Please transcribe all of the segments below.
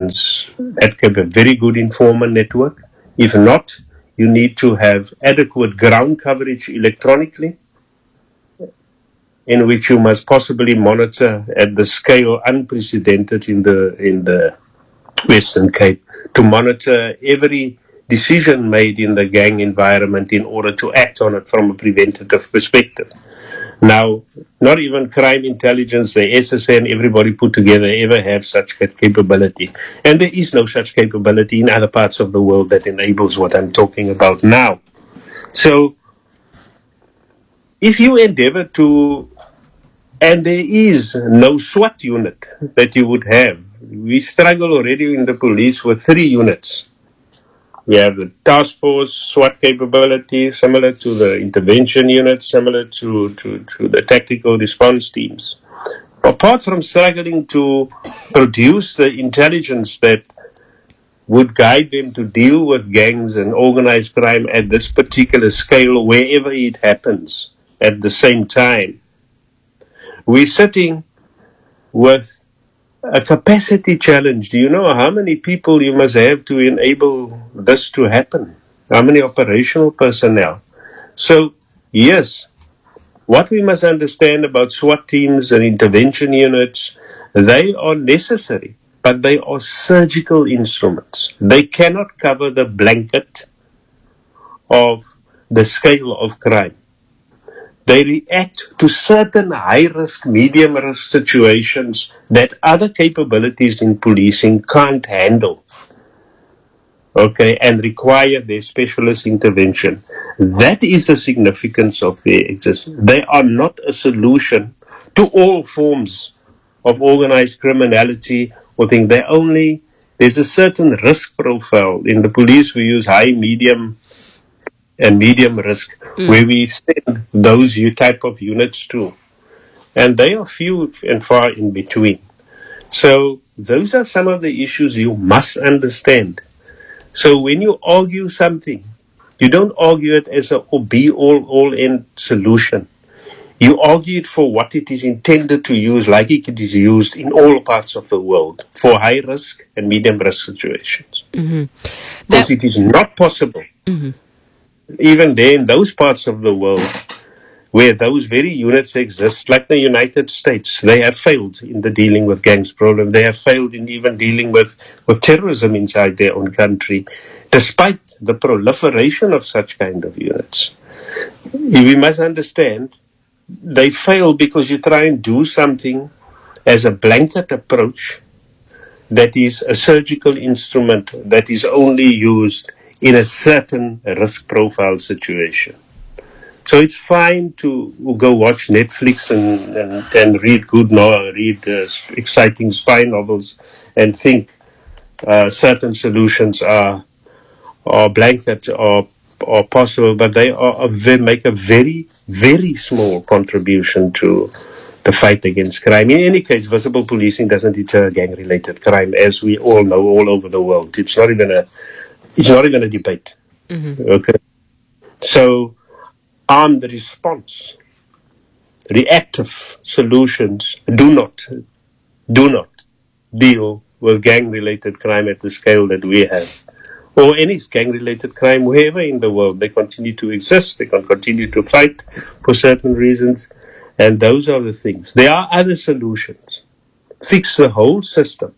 intelligence had to have a very good informant network. If not, you need to have adequate ground coverage electronically, in which you must possibly monitor at the scale unprecedented in the Western Cape, to monitor every decision made in the gang environment in order to act on it from a preventative perspective. Now, not even crime intelligence, the SSA and everybody put together ever have such capability. And there is no such capability in other parts of the world that enables what I'm talking about now. So, if you endeavor to, and there is no SWAT unit that you would have. We struggle already in the police with 3 units. We have the task force, SWAT capability, similar to the intervention unit, similar to the tactical response teams. Apart from struggling to produce the intelligence that would guide them to deal with gangs and organized crime at this particular scale, wherever it happens at the same time, we're sitting with a capacity challenge. Do you know how many people you must have to enable this to happen? How many operational personnel? So, yes, what we must understand about SWAT teams and intervention units, they are necessary, but they are surgical instruments. They cannot cover the blanket of the scale of crime. They react to certain high-risk, medium-risk situations that other capabilities in policing can't handle, okay, and require their specialist intervention. That is the significance of their existence. They are not a solution to all forms of organized criminality or thing. There's a certain risk profile. In the police, we use high, medium, and medium risk, where we send those type of units to. And they are few and far in between. So those are some of the issues you must understand. So when you argue something, you don't argue it as a be-all-end solution. You argue it for what it is intended to use, like it is used in all parts of the world, for high risk and medium risk situations. Because it is not possible. Even there in those parts of the world where those very units exist, like the United States, they have failed in the dealing with gangs problem. They have failed in even dealing with terrorism inside their own country, despite the proliferation of such kind of units. We must understand they fail because you try and do something as a blanket approach that is a surgical instrument that is only used in a certain risk profile situation. So it's fine to go watch Netflix and read exciting spy novels and think certain solutions are blanket or possible, but they make a very, very small contribution to the fight against crime. In any case, visible policing doesn't deter gang-related crime, as we all know all over the world. It's not even a debate. Okay. So, armed response, reactive solutions do not deal with gang-related crime at the scale that we have, or any gang-related crime wherever in the world. They continue to exist. They can continue to fight for certain reasons, and those are the things. There are other solutions. Fix the whole system.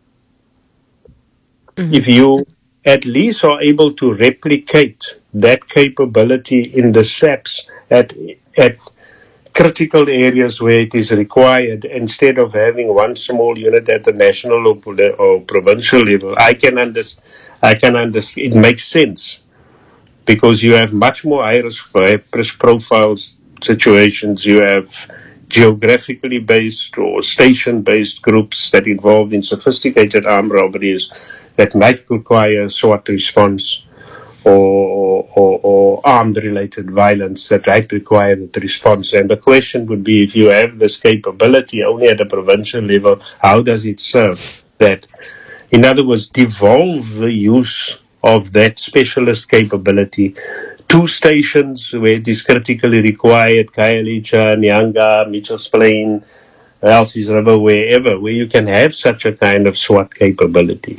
If you at least are able to replicate that capability in the SAPs at critical areas where it is required, instead of having one small unit at the national or provincial level, I can understand. It makes sense because you have much more high-risk profiles situations. You have geographically based or station-based groups that involved in sophisticated armed robberies that might require SWAT response, or armed-related violence that might require the response. And the question would be, if you have this capability only at a provincial level, how does it serve that? In other words, devolve the use of that specialist capability to stations where it is critically required, Khayelitsha, Nyanga, Mitchell's Plain, Elsie's River, wherever, where you can have such a kind of SWAT capability.